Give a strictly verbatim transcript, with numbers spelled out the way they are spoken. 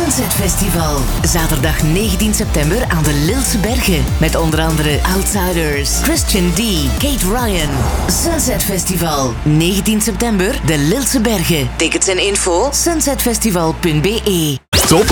Sunset Festival. Zaterdag negentien september aan de Lilse Bergen. Met onder andere Outsiders, Christian D, Kate Ryan. Sunset Festival. negentien september, de Lilse Bergen. Tickets en info sunset festival punt be. Top